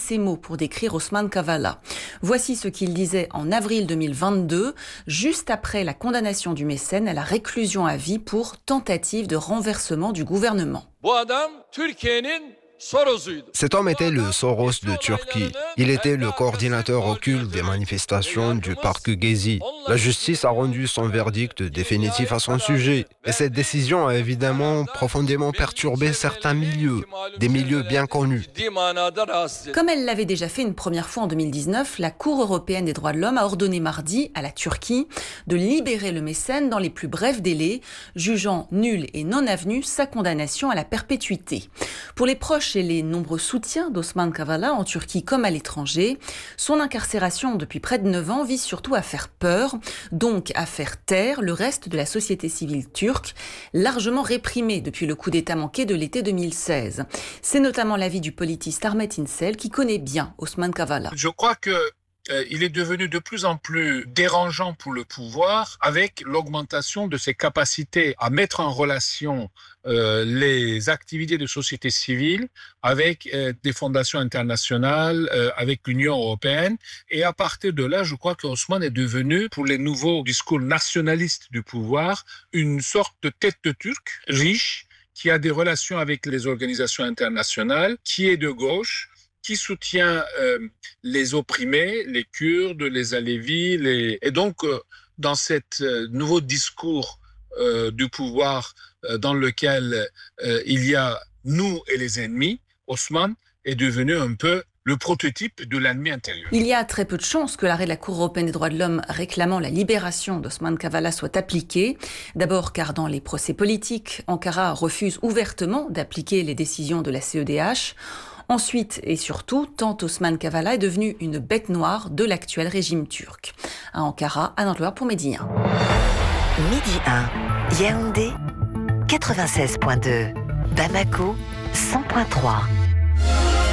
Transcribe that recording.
ces mots pour décrire Osman Kavala. Voici ce qu'il disait en avril 2022, juste après la condamnation du mécène à la réclusion à vie pour tentative de renversement du gouvernement. Cet homme était le Soros de Turquie. Il était le coordinateur occulte des manifestations du parc Gezi. La justice a rendu son verdict définitif à son sujet. Et cette décision a évidemment profondément perturbé certains milieux, des milieux bien connus. Comme elle l'avait déjà fait une première fois en 2019, la Cour européenne des droits de l'homme a ordonné mardi à la Turquie de libérer le mécène dans les plus brefs délais, jugeant nulle et non avenue sa condamnation à la perpétuité. Pour les proches et les nombreux soutiens d'Osman Kavala en Turquie comme à l'étranger, son incarcération depuis près de 9 ans vise surtout à faire peur, donc à faire taire le reste de la société civile turque, largement réprimée depuis le coup d'État manqué de l'été 2016. C'est notamment l'avis du politiste Ahmet İnsel qui connaît bien Osman Kavala. Je crois que il est devenu de plus en plus dérangeant pour le pouvoir avec l'augmentation de ses capacités à mettre en relation les activités de société civile avec des fondations internationales, avec l'Union européenne. Et à partir de là, je crois qu'Osman est devenu, pour les nouveaux discours nationalistes du pouvoir, une sorte de tête de turc riche qui a des relations avec les organisations internationales, qui est de gauche, qui soutient les opprimés, les Kurdes, les Alévis. Et donc, dans cet nouveau discours du pouvoir dans lequel il y a nous et les ennemis, Osman est devenu un peu le prototype de l'ennemi intérieur. Il y a très peu de chances que l'arrêt de la Cour européenne des droits de l'homme réclamant la libération d'Osman Kavala soit appliqué. D'abord car dans les procès politiques, Ankara refuse ouvertement d'appliquer les décisions de la CEDH. Ensuite et surtout, tant Osman Kavala est devenu une bête noire de l'actuel régime turc. À Ankara, Anne Loire pour Midi 1. Midi 1, Yaoundé 96.2, Bamako 100.3.